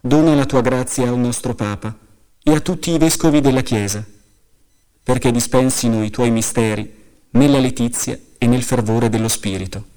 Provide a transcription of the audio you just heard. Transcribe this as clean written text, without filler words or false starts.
dona la tua grazia al nostro Papa e a tutti i vescovi della Chiesa, perché dispensino i tuoi misteri nella letizia e nel fervore dello Spirito.